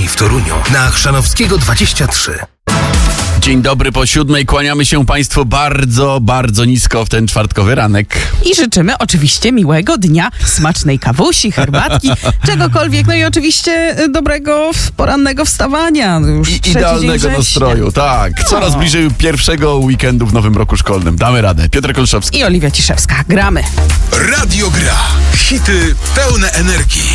Akademii w Toruniu na Chrzanowskiego 23. Dzień dobry, po 7:00 kłaniamy się Państwu bardzo, bardzo nisko w ten czwartkowy ranek. I życzymy oczywiście miłego dnia, smacznej kawusi, herbatki, czegokolwiek, no i oczywiście dobrego porannego wstawania. Już I trzeci idealnego dzień nastroju, tak. Coraz bliżej pierwszego weekendu w nowym roku szkolnym. Damy radę. Piotr Kolszowski I Oliwia Ciszewska. Gramy. Radio Gra. Hity pełne energii.